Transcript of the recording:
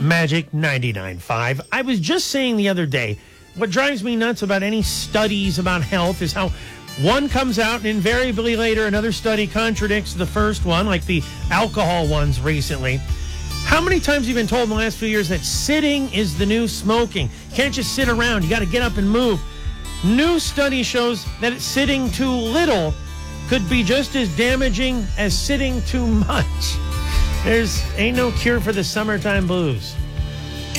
Magic 99.5. I was just saying the other day, what drives me nuts about any studies about health is how one comes out and invariably later another study contradicts the first one, like the alcohol ones recently. How many times have you been told in the last few years that sitting is the new smoking? You can't just sit around. You got to get up and move. New study shows that sitting too little could be just as damaging as sitting too much. Ain't no cure for the summertime blues.